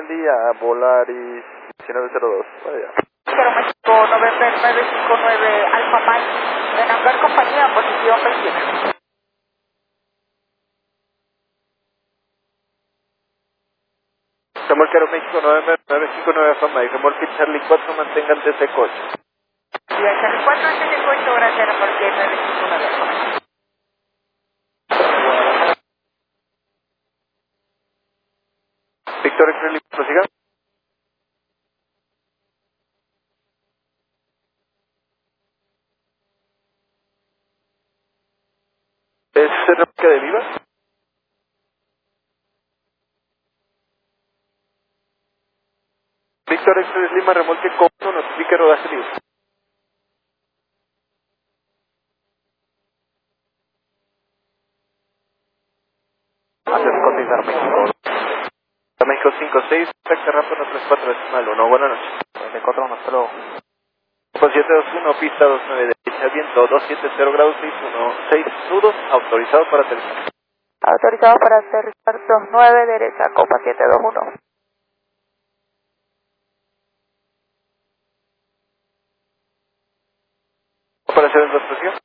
día, Volaris 1902. Vaya. Pero México, November 959, Alfa Mike, Renamber Compañía, posición 21. Remolque Aeroméxico, November 959, Alfa Mike, remolque Charlie 4, mantengan desde coche. Y el Charlie 4, desde coche, gracias, remolque 959, Alfa Mike. Víctor X-Ray, prosiga. ¿Es remolque de Viva? Víctor X-Ray Lima, remolque Coto, notifique rodaje libre. Hacer cotizar México. México 56, taxi rápido 34 decimal 1. Buenas noches. 94, hasta luego. 721, pista 29, derecha, viento 270 grados 61, 6 nudos, autorizado para aterrizar. Autorizado para aterrizar 29, derecha, Copa 721. Operación de expresión.